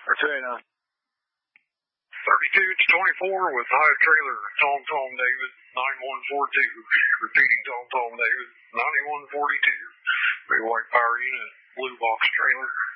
Artena. 32 to 24 with Hive Trailer, Tom David, 9142. Repeating Tom David, 9142. Big White Power Unit, Blue Box Trailer.